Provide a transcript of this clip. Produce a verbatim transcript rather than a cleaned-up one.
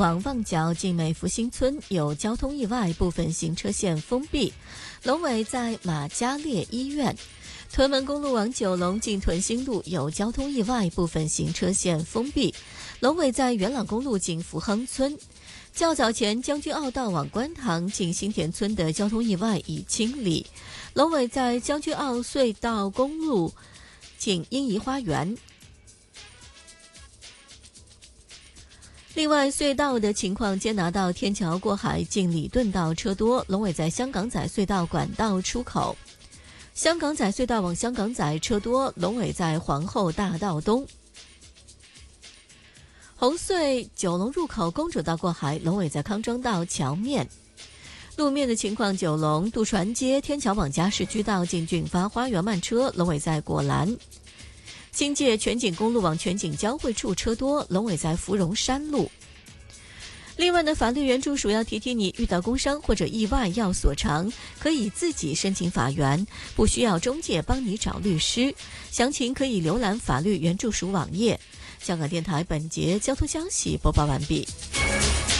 往旺角进美福新村有交通意外，部分行车线封闭。龙尾在马嘉烈医院。屯门公路往九龙进屯新路有交通意外，部分行车线封闭。龙尾在元朗公路进福亨村。较早前将军澳道往观塘进新田村的交通意外已清理。龙尾在将军澳隧道公路进英怡花园。另外，隧道的情况，坚拿道天桥过海进里顿道车多，龙尾在香港仔隧道管道出口。香港仔隧道往香港仔车多，龙尾在皇后大道东。红隧九龙入口公主道过海，龙尾在康庄道桥面。路面的情况，九龙渡船街天桥往嘉市区道进俊发花园慢车，龙尾在果栏。新界全景公路往全景交汇处车多，龙尾在芙蓉山路。另外呢，法律援助署要提提你，遇到工伤或者意外要索偿，可以自己申请法援，不需要中介帮你找律师。详情可以浏览法律援助署网页。香港电台本节交通消息播报完毕。